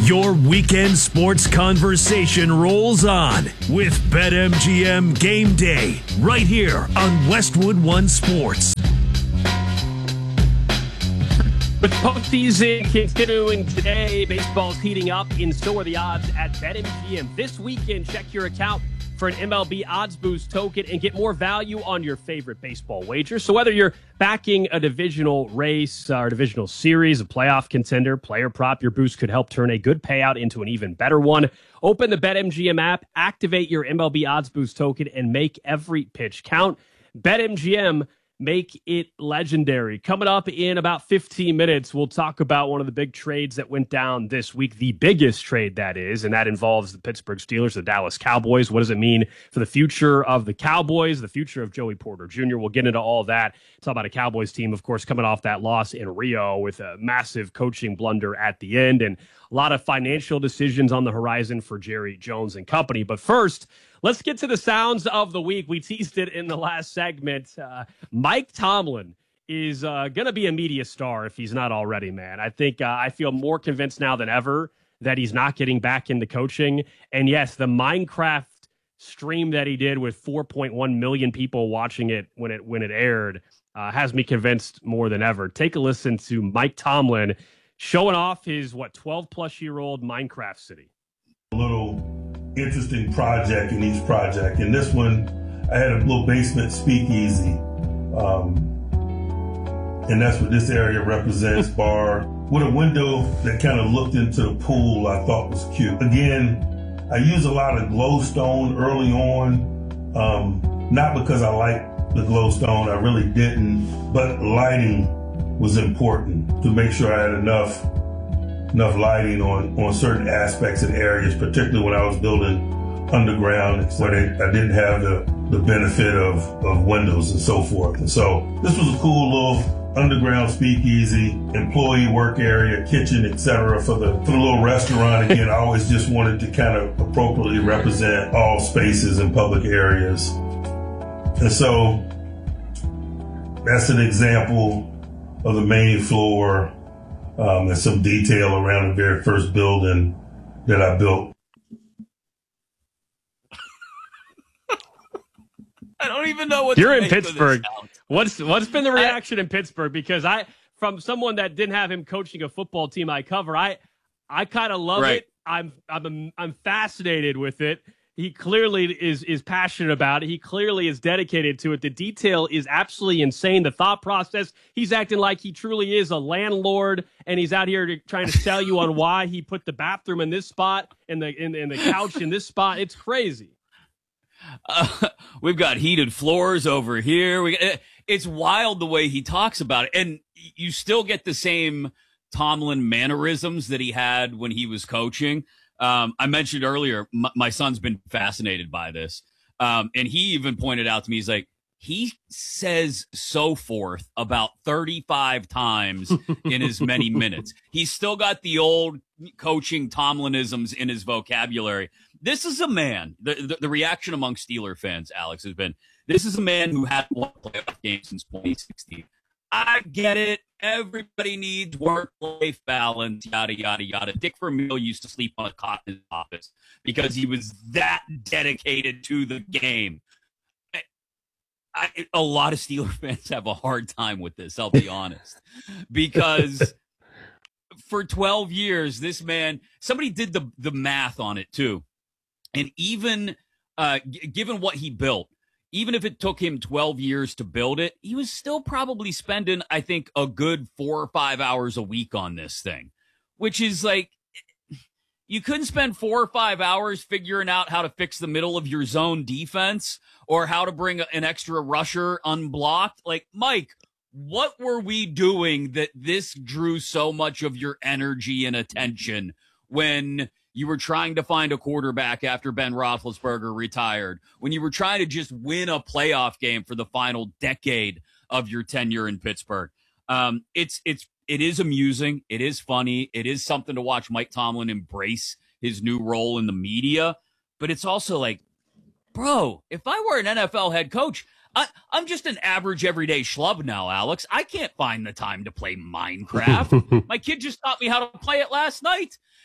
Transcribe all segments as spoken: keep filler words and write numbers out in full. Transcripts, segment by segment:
Your weekend sports conversation rolls on with BetMGM Game Day right here on Westwood One Sports. With postseason continuing today, baseball's heating up, and so are the odds at BetMGM. This weekend, check your account for an M L B Odds Boost token and get more value on your favorite baseball wager. So whether you're backing a divisional race or divisional series, a playoff contender, player prop, your boost could help turn a good payout into an even better one. Open the BetMGM app, activate your M L B Odds Boost token, and make every pitch count. BetMGM, make it legendary. Coming up in about fifteen minutes, we'll talk about one of the big trades that went down this week, the biggest trade that is, and that involves the Pittsburgh Steelers, the Dallas Cowboys. What does it mean for the future of the Cowboys, the future of Joey Porter Junior? We'll get into all that. Talk about a Cowboys team, of course, coming off that loss in Rio with a massive coaching blunder at the end and a lot of financial decisions on the horizon for Jerry Jones and company. But first, let's get to the sounds of the week. We teased it in the last segment. Uh, Mike Tomlin is uh, going to be a media star if he's not already, man. I think uh, I feel more convinced now than ever that he's not getting back into coaching. And yes, the Minecraft stream that he did with four point one million people watching it when it when it aired uh, has me convinced more than ever. Take a listen to Mike Tomlin showing off his, what, twelve-plus-year-old Minecraft city. A little interesting project in each project. In this one, I had a little basement speakeasy. Um, and that's what this area represents, bar with a window that kind of looked into the pool I thought was cute. Again, I use a lot of glowstone early on, um, not because I like the glowstone, I really didn't, but lighting was important to make sure I had enough enough lighting on, on certain aspects and areas, particularly when I was building underground where they, I didn't have the, the benefit of, of windows and so forth. And so this was a cool little underground speakeasy, employee work area, kitchen, et cetera for the, for the little restaurant. Again, I always just wanted to kind of appropriately represent all spaces and public areas. And so that's an example of the main floor. Um, and some detail around the very first building that I built. I don't even know what You're to in make of Pittsburgh. this. What's what's been the reaction I, in Pittsburgh? Because I, from someone that didn't have him coaching a football team I cover, I I kind of love right. it. I'm I'm I'm fascinated with it. He clearly is is passionate about it. He clearly is dedicated to it. The detail is absolutely insane. The thought process, he's acting like he truly is a landlord, and he's out here to, trying to sell you on why he put the bathroom in this spot and the in, in the couch in this spot. It's crazy. Uh, we've got heated floors over here. We it's wild the way he talks about it, and you still get the same Tomlin mannerisms that he had when he was coaching. Um, I mentioned earlier, my, my son's been fascinated by this. Um, and he even pointed out to me, he's like, he says so forth about thirty-five times in as many minutes. He's still got the old coaching Tomlinisms in his vocabulary. This is a man, the, the, the reaction among Steeler fans, Alex, has been, this is a man who hasn't won a playoff game since twenty sixteen. I get it. Everybody needs work-life balance, yada, yada, yada. Dick Vermeil used to sleep on a cot in his office because he was that dedicated to the game. I, I, a lot of Steeler fans have a hard time with this, I'll be honest. Because for twelve years, this man, somebody did the, the math on it, too. And even uh, g- given what he built, even if it took him twelve years to build it, he was still probably spending, I think, a good four or five hours a week on this thing, which is like, you couldn't spend four or five hours figuring out how to fix the middle of your zone defense or how to bring an extra rusher unblocked. Like, Mike, what were we doing that this drew so much of your energy and attention when you were trying to find a quarterback after Ben Roethlisberger retired, when you were trying to just win a playoff game for the final decade of your tenure in Pittsburgh? Um, it's, it's, it is amusing. It is funny. It is something to watch Mike Tomlin embrace his new role in the media, but it's also like, bro, if I were an N F L head coach, I, I'm just an average everyday schlub now, Alex. I can't find the time to play Minecraft. My kid just taught me how to play it last night.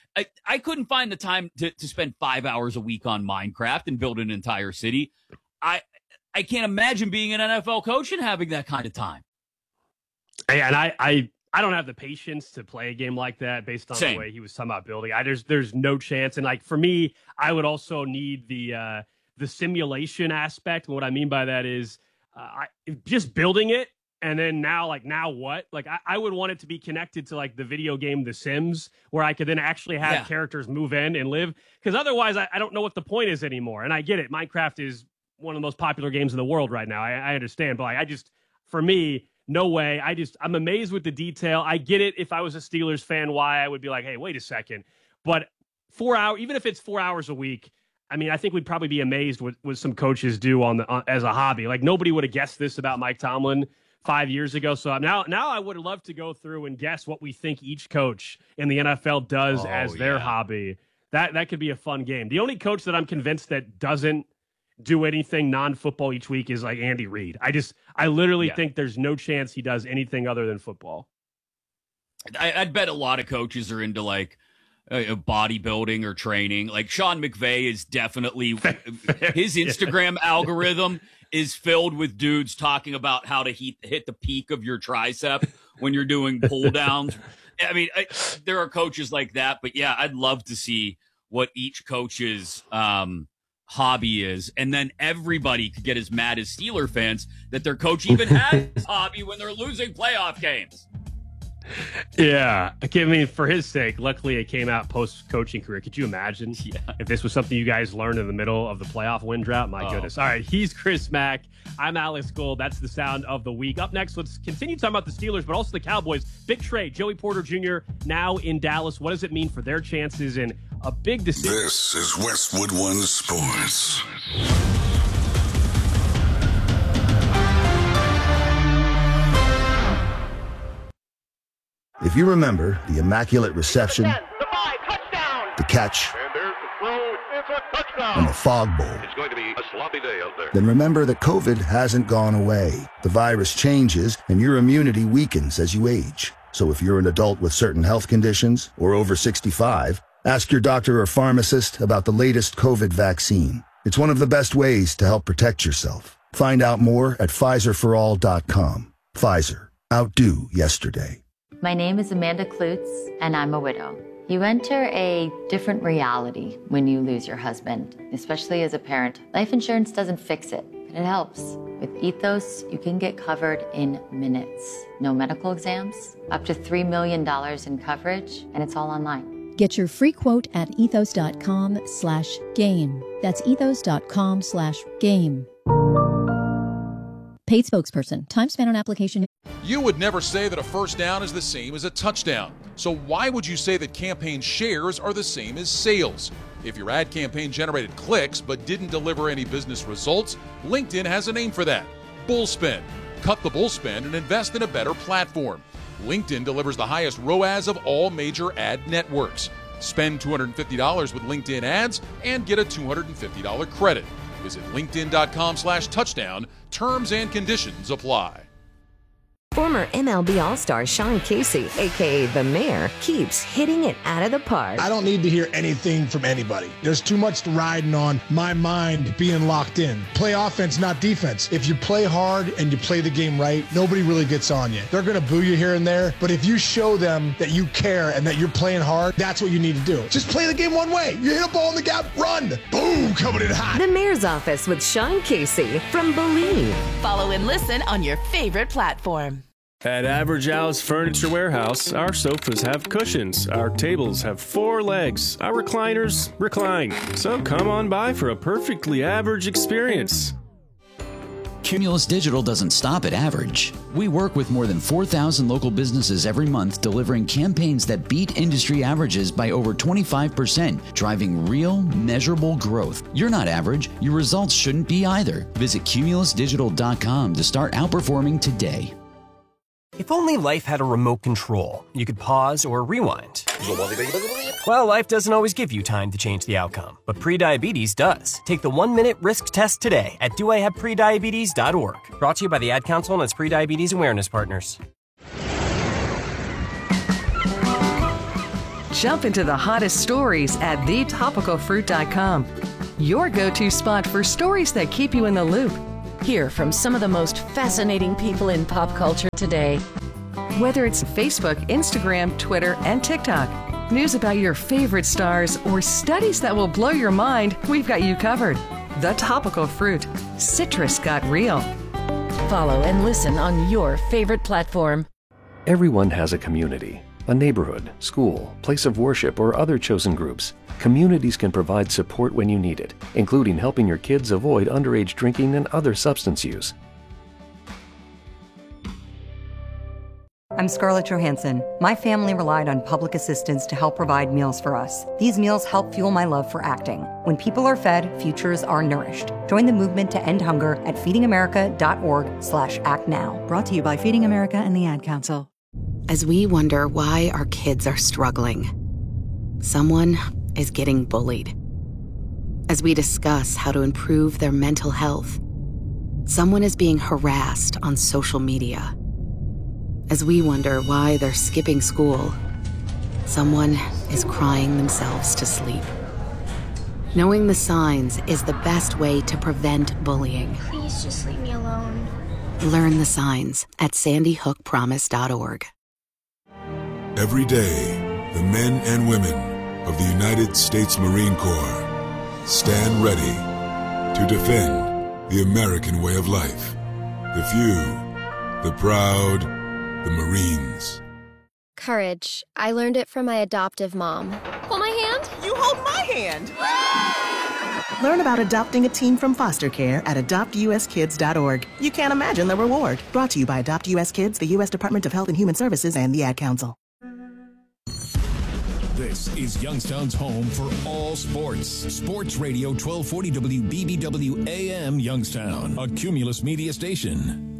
I, I couldn't find the time to, to spend five hours a week on Minecraft and build an entire city. I I can't imagine being an N F L coach and having that kind of time. And I, I, I don't have the patience to play a game like that based on Same. the way he was talking about building. I, there's there's no chance. And like for me, I would also need the uh, the simulation aspect. And what I mean by that is uh, I, just building it. And then now, like, now what? Like, I, I would want it to be connected to, like, the video game The Sims, where I could then actually have Yeah. characters move in and live. Because otherwise, I, I don't know what the point is anymore. And I get it. Minecraft is one of the most popular games in the world right now. I, I understand. But, like, I just, for me, no way. I just, I'm amazed with the detail. I get it. If I was a Steelers fan, why I would be like, hey, wait a second. But four hours, even if it's four hours a week, I mean, I think we'd probably be amazed what, what some coaches do on the on, as a hobby. Like, nobody would have guessed this about Mike Tomlin five years ago. So now, now I would love to go through and guess what we think each coach in the N F L does Oh, as their yeah. hobby. That that could be a fun game. The only coach that I'm convinced that doesn't do anything non-football each week is like Andy Reid. I just, I literally Yeah. think there's no chance he does anything other than football. I, I'd bet a lot of coaches are into like uh, bodybuilding or training. Like Sean McVay is definitely his Instagram algorithm is filled with dudes talking about how to heat, hit the peak of your tricep when you're doing pull downs. I mean, I, there are coaches like that, but yeah, I'd love to see what each coach's um, hobby is. And then everybody could get as mad as Steeler fans that their coach even has a hobby when they're losing playoff games. Yeah. I mean, for his sake, luckily it came out post-coaching career. Could you imagine Yeah. if this was something you guys learned in the middle of the playoff win drought? My Oh. goodness. All right, he's Chris Mack. I'm Alex Gold. That's the sound of the week. Up next, let's continue talking about the Steelers, but also the Cowboys. Big trade. Joey Porter Junior now in Dallas. What does it mean for their chances in a big decision? This is Westwood One Sports. If you remember the Immaculate Reception, the catch, and the Fog Bowl, It's going to be a sloppy day out there. then remember that COVID hasn't gone away. The virus changes, and your immunity weakens as you age. So if you're an adult with certain health conditions or over sixty-five, ask your doctor or pharmacist about the latest COVID vaccine. It's one of the best ways to help protect yourself. Find out more at Pfizer for all dot com. Pfizer. Outdo yesterday. My name is Amanda Klutz, and I'm a widow. You enter a different reality when you lose your husband, especially as a parent. Life insurance doesn't fix it, but it helps. With Ethos, you can get covered in minutes. No medical exams, up to three million dollars in coverage, and it's all online. Get your free quote at ethos.com slash game. That's ethos.com slash game. Paid spokesperson. Time spent on application. You would never say that a first down is the same as a touchdown. So why would you say that campaign shares are the same as sales? If your ad campaign generated clicks but didn't deliver any business results, LinkedIn has a name for that. Bullspend. Cut the bullspend and invest in a better platform. LinkedIn delivers the highest R O A S of all major ad networks. Spend two hundred fifty dollars with LinkedIn ads and get a two hundred fifty dollars credit. Visit linkedin.com slash touchdown. Terms and conditions apply. Former M L B All-Star Sean Casey, a k a. The Mayor, keeps hitting it out of the park. I don't need to hear anything from anybody. There's too much riding on my mind being locked in. Play offense, not defense. If you play hard and you play the game right, nobody really gets on you. They're going to boo you here and there, but if you show them that you care and that you're playing hard, that's what you need to do. Just play the game one way. You hit a ball in the gap, run. Boom, coming in hot. The Mayor's Office with Sean Casey from Believe. Follow and listen on your favorite platform. At Average Al's Furniture Warehouse, our sofas have cushions, our tables have four legs, our recliners recline. So come on by for a perfectly average experience. Cumulus Digital doesn't stop at average. We work with more than four thousand local businesses every month, delivering campaigns that beat industry averages by over twenty-five percent, driving real, measurable growth. You're not average. Your results shouldn't be either. Visit cumulus digital dot com to start outperforming today. If only life had a remote control, you could pause or rewind. Well, life doesn't always give you time to change the outcome, but prediabetes does. Take the one-minute risk test today at do I have prediabetes dot org. Brought to you by the Ad Council and its prediabetes awareness partners. Jump into the hottest stories at the topical fruit dot com. Your go-to spot for stories that keep you in the loop. Hear from some of the most fascinating people in pop culture today. Whether it's Facebook, Instagram, Twitter, and TikTok, news about your favorite stars, or studies that will blow your mind, we've got you covered. The Topical Fruit. Citrus got real. Follow and listen on your favorite platform. Everyone has a community, a neighborhood, school, place of worship, or other chosen groups. Communities can provide support when you need it, including helping your kids avoid underage drinking and other substance use. I'm Scarlett Johansson. My family relied on public assistance to help provide meals for us. These meals help fuel my love for acting. When people are fed, futures are nourished. Join the movement to end hunger at feeding america dot org slash act now. Brought to you by Feeding America and the Ad Council. As we wonder why our kids are struggling, someone is getting bullied. As we discuss how to improve their mental health, someone is being harassed on social media. As we wonder why they're skipping school, someone is crying themselves to sleep. Knowing the signs is the best way to prevent bullying. Please just leave me alone. Learn the signs at sandy hook promise dot org. Every day, the men and women of the United States Marine Corps stand ready to defend the American way of life. The few, the proud, the Marines. Courage. I learned it from my adoptive mom. Hold my hand. You hold my hand. Learn about adopting a teen from foster care at adopt u s kids dot org. You can't imagine the reward. Brought to you by Adopt U S Kids, the U S Department of Health and Human Services, and the Ad Council. This is Youngstown's home for all sports. Sports Radio twelve forty W B B W A M Youngstown, a Cumulus Media station.